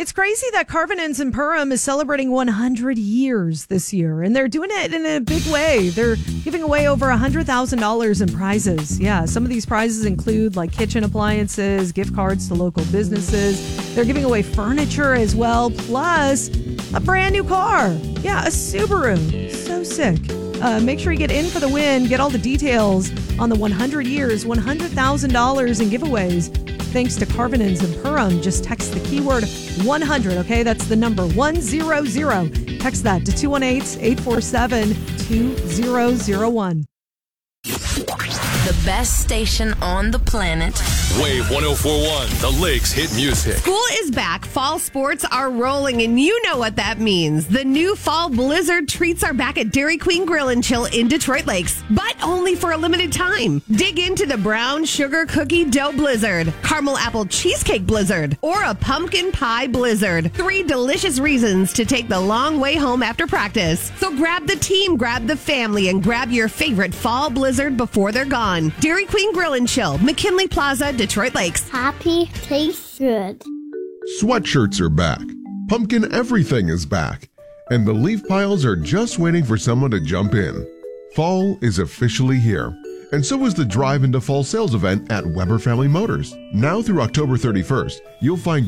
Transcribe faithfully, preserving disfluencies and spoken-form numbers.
It's crazy that Carvinens and Purim is celebrating one hundred years this year, and they're doing it in a big way. They're giving away over one hundred thousand dollars in prizes. Yeah, some of these prizes include like kitchen appliances, gift cards to local businesses. They're giving away furniture as well, plus a brand new car. Yeah, a Subaru. So sick. Uh, make sure you get in for the win. Get all the details on the one hundred years, one hundred thousand dollars in giveaways. Thanks to Carvinens and Purim. Just text the keyword one hundred, okay? That's the number one hundred. Text that to two one eight, eight four seven, two zero zero one. The best station on the planet. Wave one oh four point one, the Lakes hit music. School is back. Fall sports are rolling, and you know what that means. The new fall blizzard treats are back at Dairy Queen Grill and Chill in Detroit Lakes, but only for a limited time. Dig into the brown sugar cookie dough blizzard, caramel apple cheesecake blizzard, or a pumpkin pie blizzard. Three delicious reasons to take the long way home after practice. So grab the team, grab the family, and grab your favorite fall blizzard before they're gone. Dairy Queen Grill and Chill, McKinley Plaza, Detroit Lakes. Happy tastes good. Sweatshirts are back. Pumpkin everything is back. And the leaf piles are just waiting for someone to jump in. Fall is officially here. And so is the Drive into Fall sales event at Weber Family Motors. Now through October thirty-first, you'll find